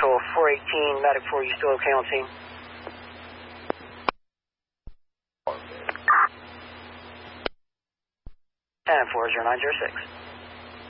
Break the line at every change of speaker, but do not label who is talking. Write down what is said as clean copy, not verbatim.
Control 418, Medic 4, you still okay on scene? 10-40906.